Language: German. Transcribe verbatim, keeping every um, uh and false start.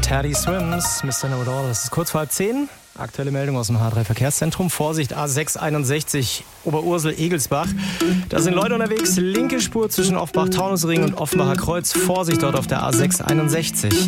Teddy Swims, Mister Know-it-all. Das ist kurz vor halb zehn. Aktuelle Meldung aus dem H drei Verkehrszentrum. Vorsicht, A sechs einundsechzig, Oberursel-Egelsbach. Da sind Leute unterwegs. Linke Spur zwischen Offbach-Taunusring und Offenbacher Kreuz. Vorsicht dort auf der A sechs einundsechzig.